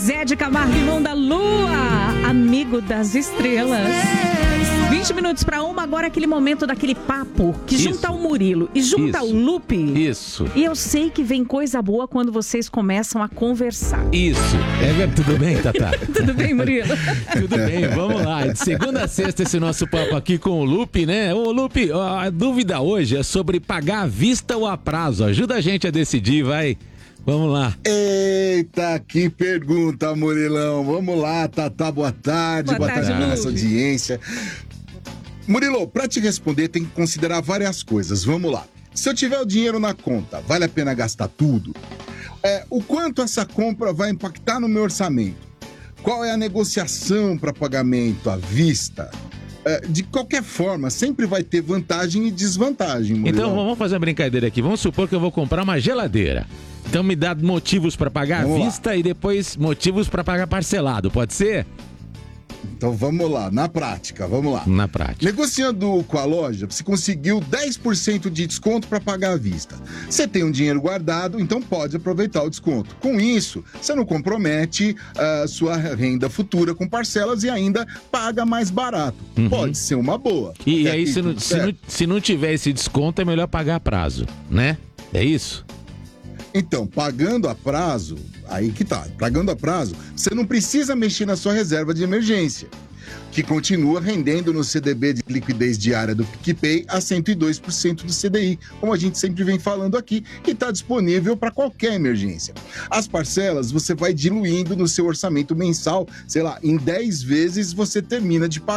Zé de Camargo, irmão da Lua, amigo das estrelas. 20 minutos para 1, agora aquele momento daquele papo que junta o Murilo e junta o Lupe. Isso. E eu sei que vem coisa boa quando vocês começam a conversar. Isso. Tudo bem, Tatá? Tudo bem, Murilo? Tudo bem, vamos lá. De segunda a sexta, esse nosso papo aqui com o Lupe, né? Ô, Lupe, a dúvida hoje é sobre pagar à vista ou a prazo. Ajuda a gente a decidir, vai. Vamos lá. Eita, que pergunta, Murilão. Vamos lá, Tatá, boa tarde. Boa tarde para nossa audiência. Murilo, para te responder, tem que considerar várias coisas. Vamos lá. Se eu tiver o dinheiro na conta, vale a pena gastar tudo? O quanto essa compra vai impactar no meu orçamento? Qual é a negociação para pagamento à vista? De qualquer forma, sempre vai ter vantagem e desvantagem, Murilo. Então, vamos fazer uma brincadeira aqui. Vamos supor que eu vou comprar uma geladeira. Então, me dá motivos para pagar à vista e depois motivos para pagar parcelado. Pode ser? Então vamos lá, na prática, vamos lá. Na prática. Negociando com a loja, você conseguiu 10% de desconto para pagar à vista. Você tem um dinheiro guardado, então pode aproveitar o desconto. Com isso, você não compromete a sua renda futura com parcelas e ainda paga mais barato. Pode ser uma boa. E aí, se não tiver esse desconto, é melhor pagar a prazo, né? É isso? Então, pagando a prazo, aí que tá, pagando a prazo, você não precisa mexer na sua reserva de emergência, que continua rendendo no CDB de liquidez diária do PicPay a 102% do CDI, como a gente sempre vem falando aqui, e está disponível para qualquer emergência. As parcelas você vai diluindo no seu orçamento mensal, sei lá, em 10 vezes você termina de pagar.